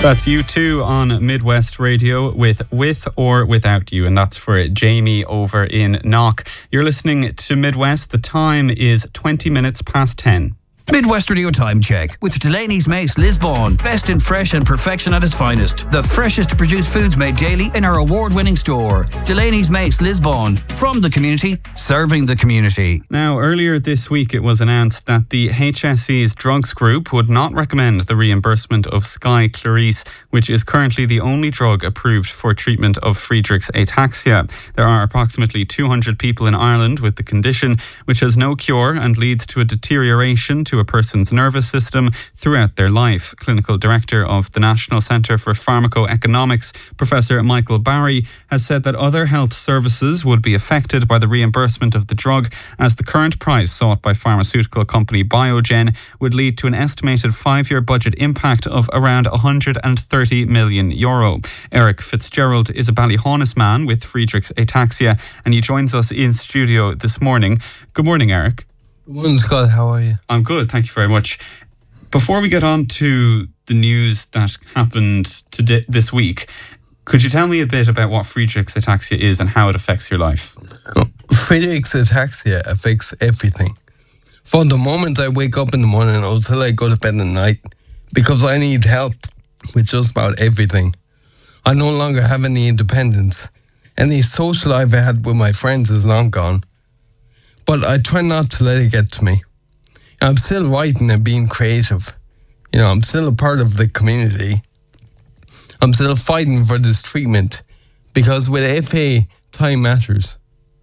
That's U2 on Midwest Radio with or Without You, and that's for Jamie over in Knock. You're listening to Midwest. The time is 20 minutes past 10. Midwest Radio Time Check with Delaney's Mace Lisbon. Best in fresh and perfection at its finest. The freshest produced foods made daily in our award-winning store. Delaney's Mace Lisbon. From the community, serving the community. Now, earlier this week it was announced that the HSE's drugs group would not recommend the reimbursement of Skyclarys, which is currently the only drug approved for treatment of Friedreich's ataxia. There are approximately 200 people in Ireland with the condition, which has no cure and leads to a deterioration to a person's nervous system throughout their life. Clinical Director of the National Centre for Pharmacoeconomics, Professor Michael Barry, has said that other health services would be affected by the reimbursement of the drug, as the current price sought by pharmaceutical company Biogen would lead to an estimated 5-year budget impact of around €130 million. Eric Fitzgerald is a Ballyhaunis man with Friedreich's ataxia, and he joins us in studio this morning. Good morning, Eric. Good morning, Scott. How are you? I'm good, thank you very much. Before we get on to the news that happened today, this week, could you tell me a bit about what Friedreich's ataxia is and how it affects your life? Friedreich's ataxia affects everything. From the moment I wake up in the morning until I go to bed at night, because I need help with just about everything. I no longer have any independence. Any social life I had with my friends is long gone. But I try not to let it get to me. I'm still writing and being creative. I'm still a part of the community. I'm still fighting for this treatment because with FA, time matters.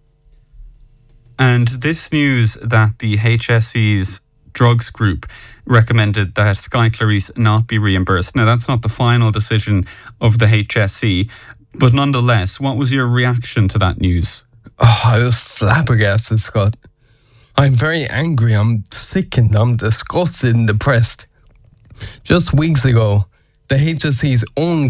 And this news that the HSE's drugs group recommended that Skyclarys not be reimbursed. Now, that's not the final decision of the HSE, but nonetheless, what was your reaction to that news? Oh, I was flabbergasted, Scott. I'm very angry, I'm sickened, I'm disgusted and depressed. Just weeks ago, the HSE's own